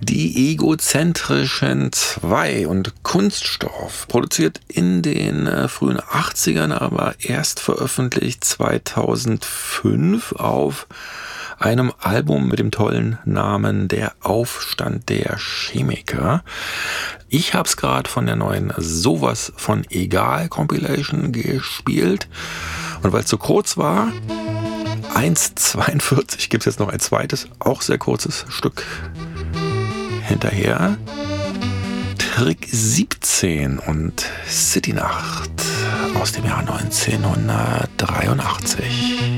Die Egozentrischen 2 und Kunststoff, produziert in den frühen 80ern, aber erst veröffentlicht 2005 auf einem Album mit dem tollen Namen Der Aufstand der Chemiker. Ich habe es gerade von der neuen Sowas von Egal Compilation gespielt und weil es so kurz war, 1,42 gibt es jetzt noch ein zweites, auch sehr kurzes Stück hinterher. Trick 17 und Citynacht aus dem Jahr 1983.